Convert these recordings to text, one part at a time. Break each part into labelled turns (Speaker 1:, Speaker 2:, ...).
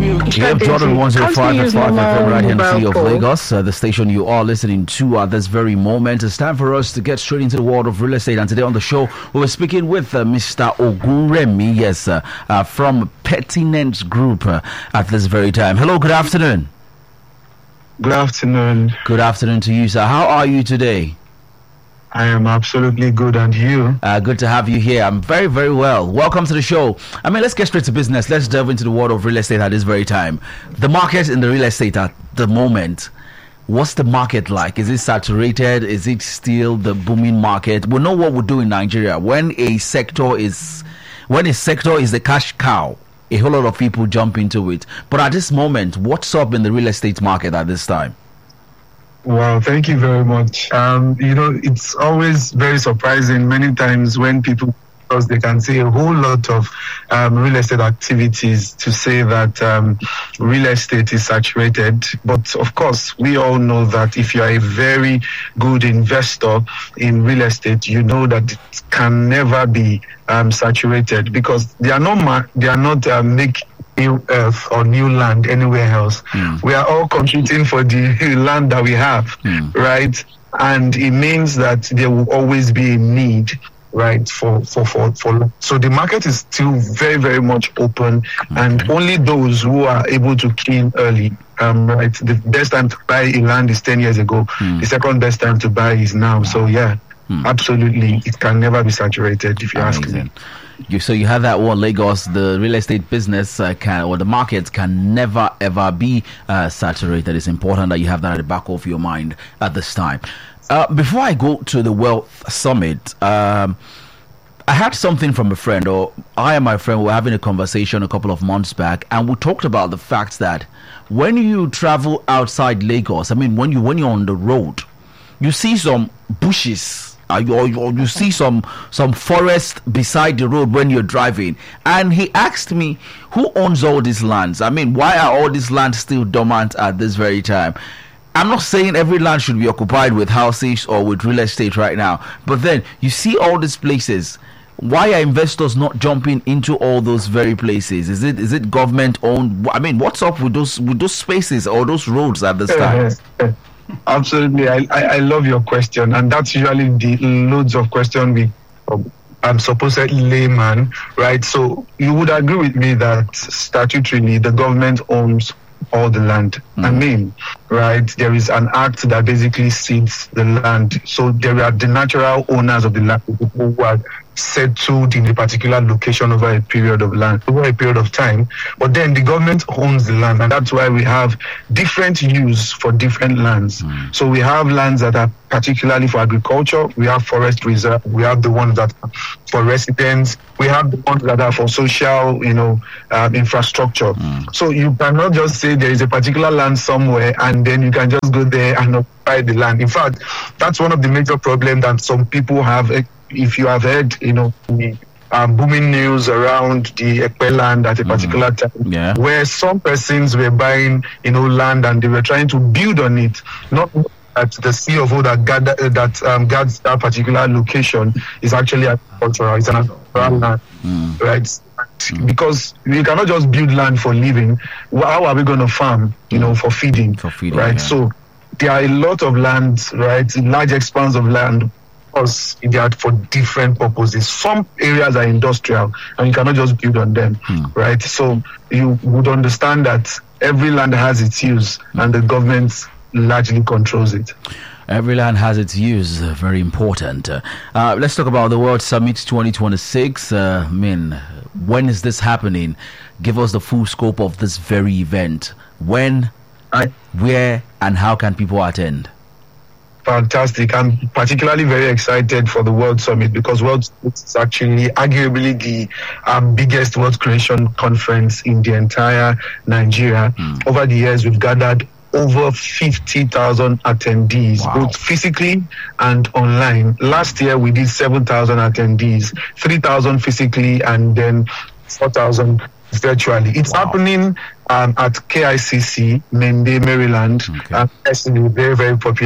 Speaker 1: have Jordan 105.5 FM right here in the city of Lagos, the station you are listening to at this very moment. It's time for us to get straight into the world of real estate. And today on the show, we're speaking with Mr. Ogunremi, yes, from Pertinent Group at this very time. Hello, good afternoon.
Speaker 2: Good afternoon.
Speaker 1: Good afternoon to you, sir. How are you today?
Speaker 2: I am absolutely good, and you?
Speaker 1: Good to have you here. I'm very, very well. Welcome to the show. I mean, let's get straight to business. Let's delve into the world of real estate at this very time. The market in the real estate at the moment, what's the market like? Is it saturated? Is it still the booming market? We know what we do in Nigeria. When a sector is the cash cow, a whole lot of people jump into it. But at this moment, what's up in the real estate market at this time?
Speaker 2: Wow, thank you very much. It's always very surprising many times when people, because they can say a whole lot of real estate activities to say that real estate is saturated. But of course, we all know that if you are a very good investor in real estate, you know that it can never be saturated, because they are not making new earth or new land anywhere else. We are all competing for the land that we have, right? And it means that there will always be a need, right, for so the market is still very, very much open, and only those who are able to clean early, right? The best time to buy a land is 10 years ago. The second best time to buy is now. So yeah, absolutely, it can never be saturated, if you ask me.
Speaker 1: So you have that one, Lagos, the real estate business the market can never ever be saturated. It's important that you have that at the back of your mind at this time. Before I go to the Wealth Summit, I had something from a friend, or I and my friend were having a conversation a couple of months back, and we talked about the fact that when you travel outside Lagos, I mean, when you're on the road, you see some bushes. Or you see some forest beside the road when you're driving. And he asked me, who owns all these lands? I mean, why are all these lands still dormant at this very time? I'm not saying every land should be occupied with houses or with real estate right now, but then you see all these places. Why are investors not jumping into all those very places? Is it government owned? I mean, what's up with those spaces or those roads at this time?
Speaker 2: Absolutely. I love your question, and that's usually the loads of questions I'm supposedly layman, right? So you would agree with me that statutorily the government owns all the land. I mean, right? There is an act that basically cedes the land. So there are the natural owners of the land who are settled in a particular location over a period of time. But then the government owns the land, and that's why we have different use for different lands. So we have lands that are particularly for agriculture, we have forest reserve, we have the ones that are for residents, we have the ones that are for social, infrastructure. So you cannot just say there is a particular land somewhere and then you can just go there and occupy the land. In fact, that's one of the major problems that some people have. If you have heard, the booming news around the Ekpe land at a particular time, where some persons were buying, land and they were trying to build on it, not that the CFO that guards that particular location is actually agricultural. It's an agricultural land, right? Because we cannot just build land for living. How are we going to farm, for feeding, right? Yeah. So there are a lot of lands, right? Large expanse of land. They are for different purposes. Some areas are industrial and you cannot just build on them, right? So you would understand that every land has its use and the government largely controls it.
Speaker 1: Every land has its use, very important. Let's talk about the World Summit 2026. When is this happening? Give us the full scope of this very event. When, where, and how can people attend?
Speaker 2: Fantastic. I'm particularly very excited for the World Summit because World Summit is actually arguably the biggest wealth creation conference in the entire Nigeria. Over the years, we've gathered over 50,000 attendees, both physically and online. Last year, we did 7,000 attendees, 3,000 physically, and then 4,000 virtually. It's happening at KICC, Mende, Maryland. It's a very, very popular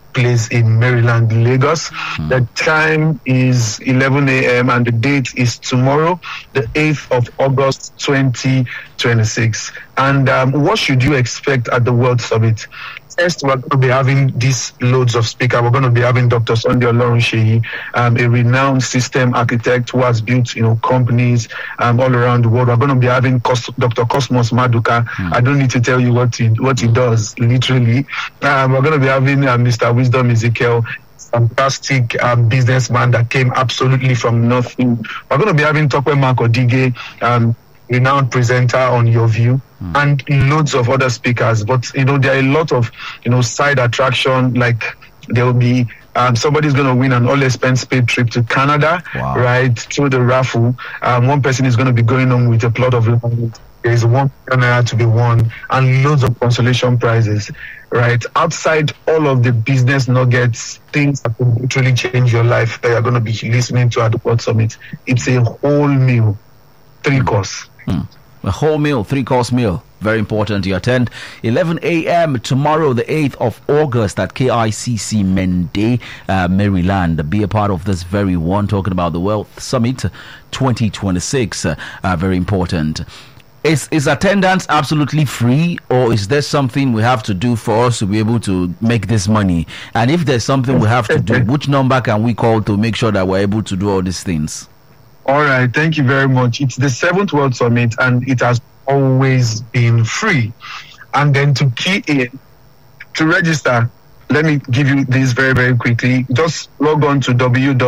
Speaker 2: place in Maryland, Lagos. The time is 11 a.m. and the date is tomorrow, the 8th of August, 2026. And what should you expect at the World Summit? First, we're going to be having these loads of speakers. We're going to be having Dr. Sunday Olorunseyi, a renowned system architect who has built, companies all around the world. We're going to be having Dr. Cosmos Maduka. I don't need to tell you what he does, literally. We're going to be having Mr. Wisdom Ezekiel, fantastic businessman that came absolutely from nothing. We're going to be having Tokwe Makodige, renowned presenter on Your View, and loads of other speakers. But there are a lot of side attraction. Like there will be somebody's going to win an all-expense paid trip to Canada, right, through the raffle. One person is going to be going on with a plot of land. There is $1 million to be won, and loads of consolation prizes, right? Outside all of the business nuggets, things that will literally change your life that you're going to be listening to at the World Summit. It's a whole meal, 3-course.
Speaker 1: A whole meal, 3-course meal. Very important to attend. 11 a.m. tomorrow, the 8th of August at KICC Mende, Maryland. Be a part of this very one, talking about the Wealth Summit 2026. Very important. Is attendance absolutely free, or is there something we have to do for us to be able to make this money? And if there's something we have to do, which number can we call to make sure that we're able to do all these things?
Speaker 2: All right, thank you very much. It's the 7th World Summit, and it has always been free. And then to key in, to register, let me give you this very, very quickly. Just log on to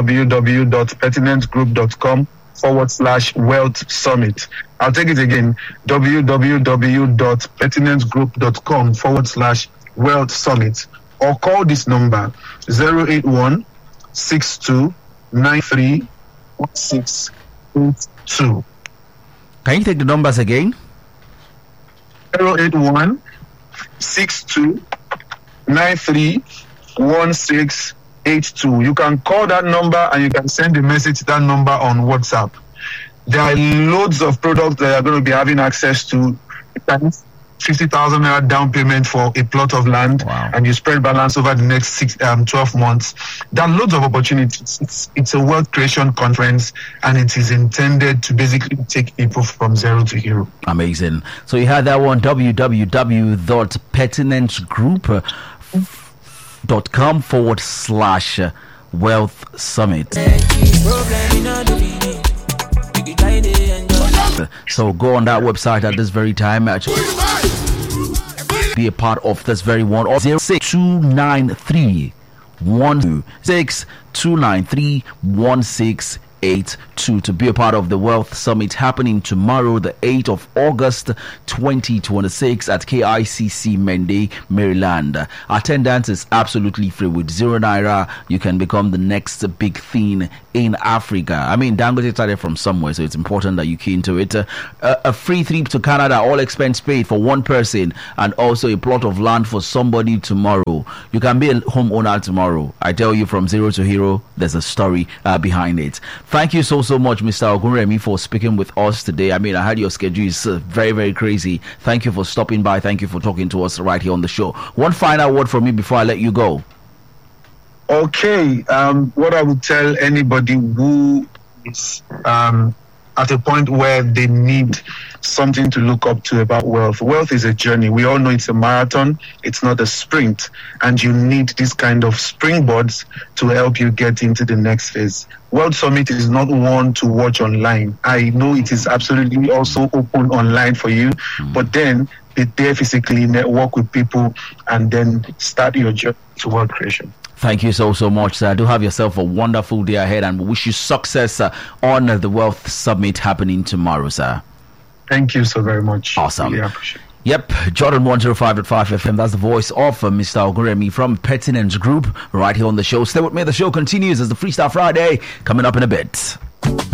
Speaker 2: www.pertinentgroup.com/Wealth Summit. I'll take it again, www.pertinentgroup.com/Wealth Summit. Or call this number, 081 6293 1682.
Speaker 1: Can you take the numbers again?
Speaker 2: 081 6293 1682. You can call that number and you can send a message to that number on WhatsApp. There are loads of products that you're going to be having access to. 50,000 naira down payment for a plot of land, and you spread balance over the next 12 months. There are loads of opportunities. It's a wealth creation conference, and it is intended to basically take people from zero to hero.
Speaker 1: Amazing. So you had that one, www.pertinentgroup.com/Wealth Summit. So go on that website at this very time. Be a part of this very one. 06293 16293 to be a part of the Wealth Summit happening tomorrow, the 8th of August 2026 at KICC Mende, Maryland. Attendance is absolutely free. With 0 naira, you can become the next big thing in Africa. I mean, Dangote started from somewhere, so it's important that you key into it. A free trip to Canada, all expense paid for one person, and also a plot of land for somebody tomorrow. You can be a homeowner tomorrow. I tell you, from zero to hero, there's a story behind it. Thank you so much, Mr. Ogunremi, for speaking with us today. I mean, I heard your schedule is very, very crazy. Thank you for stopping by. Thank you for talking to us right here on the show. One final word from me before I let you go.
Speaker 2: Okay. What I would tell anybody who is at a point where they need something to look up to about wealth. Wealth is a journey. We all know it's a marathon. It's not a sprint. And you need this kind of springboards to help you get into the next phase. World Summit is not one to watch online. I know it is absolutely also open online for you, but then be there physically, network with people, and then start your journey to wealth creation.
Speaker 1: Thank you so much, sir. Do have yourself a wonderful day ahead, and we wish you success on the Wealth Summit happening tomorrow, sir.
Speaker 2: Thank you so very much.
Speaker 1: Awesome.
Speaker 2: Really appreciate it.
Speaker 1: Yep, Jordan 105.5 FM. That's the voice of Mr. Ogunremi from Pertinent Group right here on the show. Stay with me. The show continues as the Freestyle Friday coming up in a bit.